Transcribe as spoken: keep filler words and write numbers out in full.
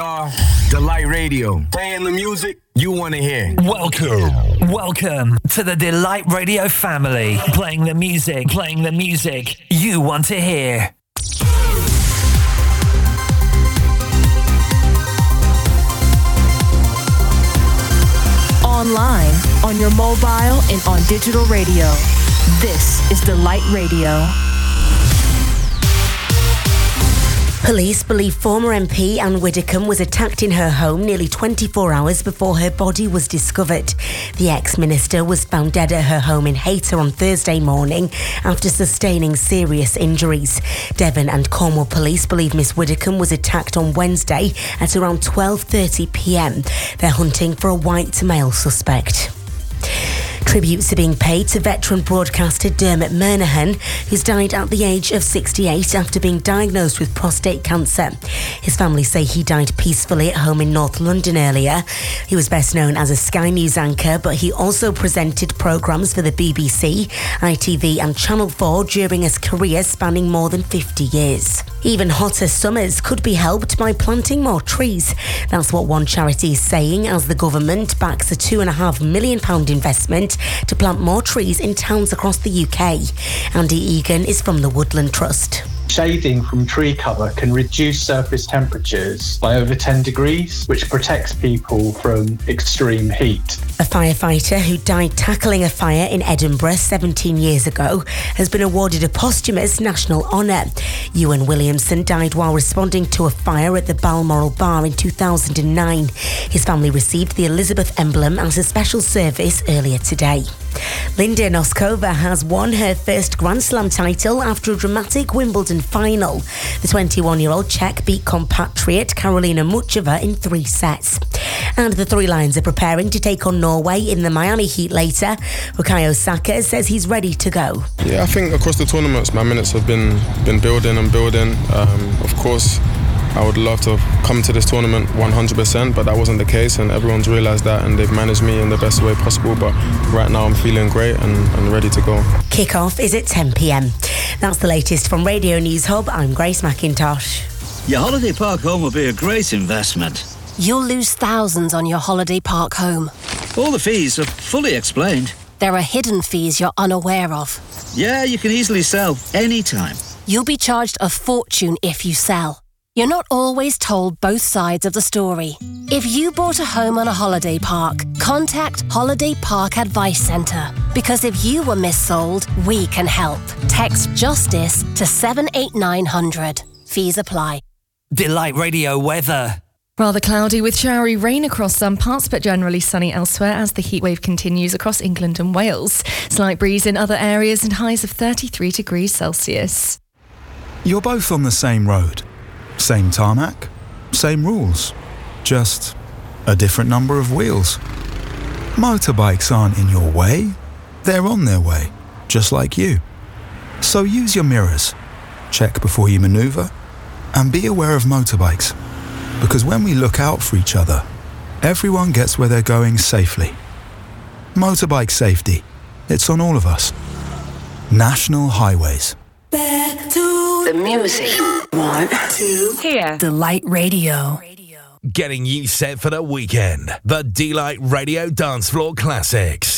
are Delight Radio, playing the music you want to hear. Welcome, welcome to the Delight Radio family, playing the music, playing the music you want to hear. Online, on your mobile, and on digital radio. This is Delight Radio. Police believe former M P Anne Widdecombe was attacked in her home nearly twenty-four hours before her body was discovered. The ex-minister was found dead at her home in Hayter on Thursday morning after sustaining serious injuries. Devon and Cornwall police believe Miss Widdecombe was attacked on Wednesday at around twelve thirty p.m. They're hunting for a white male suspect. Tributes are being paid to veteran broadcaster Dermot Murnaghan, who's died at the age of sixty-eight after being diagnosed with prostate cancer. His family say he died peacefully at home in North London earlier. He was best known as a Sky News anchor, but he also presented programmes for the B B C, I T V and Channel four during his career spanning more than fifty years. Even hotter summers could be helped by planting more trees. That's what one charity is saying as the government backs a two and a half million pound investment to plant more trees in towns across the U K. Andy Egan is from the Woodland Trust. Shading from tree cover can reduce surface temperatures by over ten degrees, which protects people from extreme heat. A firefighter who died tackling a fire in Edinburgh seventeen years ago has been awarded a posthumous national honour. Ewan Williamson died while responding to a fire at the Balmoral Bar in two thousand nine. His family received the Elizabeth Emblem as a special service earlier today. Linda Noskova has won her first Grand Slam title after a dramatic Wimbledon final. The twenty-one-year-old Czech beat compatriot Karolina Muchova in three sets. And the Three Lions are preparing to take on Norway in the Miami Heat later. Bukayo Saka says he's ready to go. Yeah, I think across the tournaments my minutes have been, been building and building. Um, of course, I would love to come to this tournament one hundred percent, but that wasn't the case, and everyone's realised that, and they've managed me in the best way possible. But right now I'm feeling great and, and ready to go. Kick-off is at ten p.m. That's the latest from Radio News Hub. I'm Grace McIntosh. Your holiday park home will be a great investment. You'll lose thousands on your holiday park home. All the fees are fully explained. There are hidden fees you're unaware of. Yeah, you can easily sell anytime. You'll be charged a fortune if you sell. You're not always told both sides of the story. If you bought a home on a holiday park, contact Holiday Park Advice Centre. Because if you were missold, we can help. Text JUSTICE to seven eight nine hundred. Fees apply. Delight Radio weather. Rather cloudy with showery rain across some parts, but generally sunny elsewhere as the heatwave continues across England and Wales. Slight breeze in other areas and highs of thirty-three degrees Celsius. You're both on the same road. Same tarmac, same rules, just a different number of wheels. Motorbikes aren't in your way, they're on their way, just like you. So use your mirrors, check before you manoeuvre, and be aware of motorbikes. Because when we look out for each other, everyone gets where they're going safely. Motorbike safety, it's on all of us. National Highways. Back to the music. One, two, here. Delight Radio. Getting you set for the weekend. The Delight Radio Dance Floor Classics.